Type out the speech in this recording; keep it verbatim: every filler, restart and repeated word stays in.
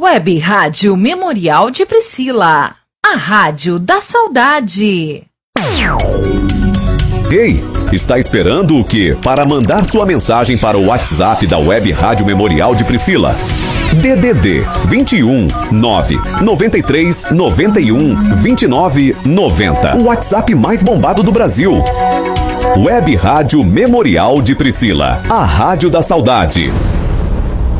Web Rádio Memorial de Priscila, a rádio da saudade. Ei, está esperando o quê? Para mandar sua mensagem para o WhatsApp da Web Rádio Memorial de Priscila. D D D vinte e um, nove, noventa e três, noventa e um, vinte e nove, noventa. O WhatsApp mais bombado do Brasil. Web Rádio Memorial de Priscila, a rádio da saudade.